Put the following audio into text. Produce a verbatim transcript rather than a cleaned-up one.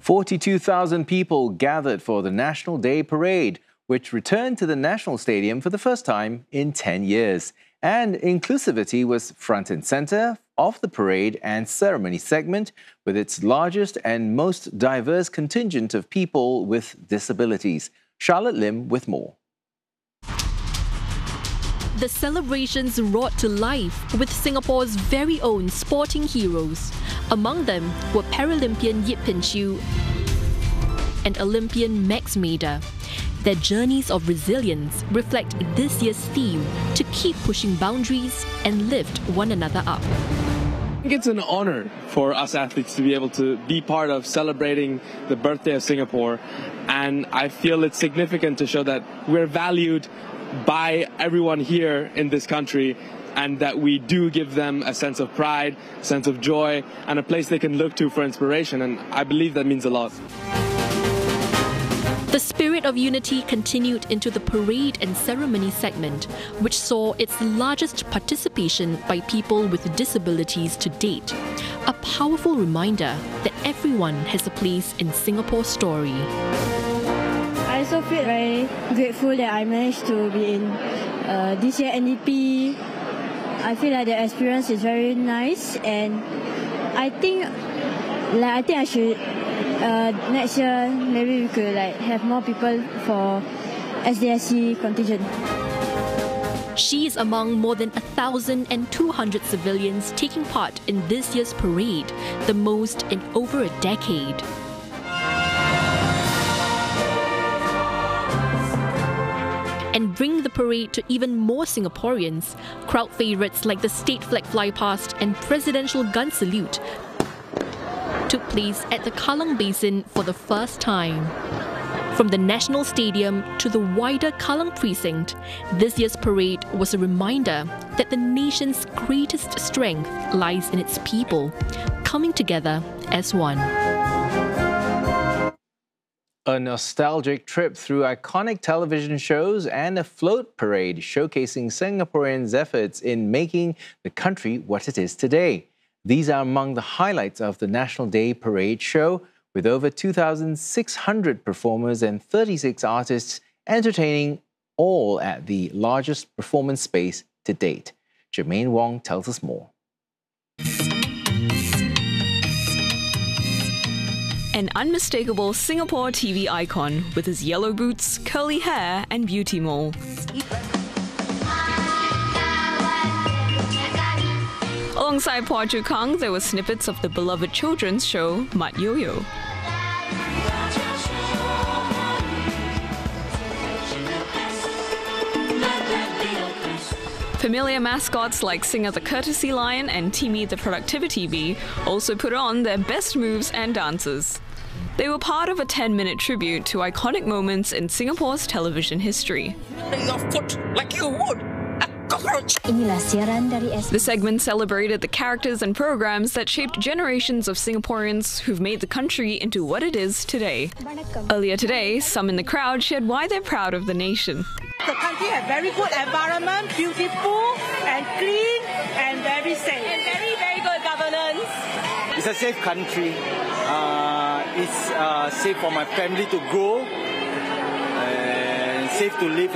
forty-two thousand people gathered for the National Day Parade, which returned to the National Stadium for the first time in ten years. And inclusivity was front and center of the parade and ceremony segment, with its largest and most diverse contingent of people with disabilities. Charlotte Lim with more. The celebrations brought to life with Singapore's very own sporting heroes. Among them were Paralympian Yip Pin Chew and Olympian Max Mader. Their journeys of resilience reflect this year's theme to keep pushing boundaries and lift one another up. I think it's an honor for us athletes to be able to be part of celebrating the birthday of Singapore, and I feel it's significant to show that we're valued by everyone here in this country, and that we do give them a sense of pride, a sense of joy, and a place they can look to for inspiration, and I believe that means a lot. The spirit of unity continued into the parade and ceremony segment, which saw its largest participation by people with disabilities to date. A powerful reminder that everyone has a place in Singapore's story. I also feel very grateful that I managed to be in uh, this year N D P. I feel like the experience is very nice, and I think, like I think I should. Uh, next year, maybe we could like have more people for S D S C contingent. She is among more than one thousand two hundred civilians taking part in this year's parade, the most in over a decade. And bring the parade to even more Singaporeans, crowd favourites like the state flag fly past and presidential gun salute took place at the Kallang Basin for the first time. From the National Stadium to the wider Kallang Precinct, this year's parade was a reminder that the nation's greatest strength lies in its people, coming together as one. A nostalgic trip through iconic television shows and a float parade showcasing Singaporeans' efforts in making the country what it is today. These are among the highlights of the National Day Parade show, with over two thousand six hundred performers and thirty-six artists entertaining, all at the largest performance space to date. Jermaine Wong tells us more. An unmistakable Singapore T V icon with his yellow boots, curly hair and beauty mole. Alongside Phua Chu Kang, there were snippets of the beloved children's show Mat Yoyo. Familiar mascots like Singer the Courtesy Lion and Timmy the Productivity Bee also put on their best moves and dances. They were part of a ten-minute tribute to iconic moments in Singapore's television history. Your foot like you would. The segment celebrated the characters and programs that shaped generations of Singaporeans who've made the country into what it is today. Earlier today, some in the crowd shared why they're proud of the nation. The country has very good environment, beautiful and clean and very safe. And very, very good governance. It's a safe country. Uh, it's uh, safe for my family to grow and safe to live.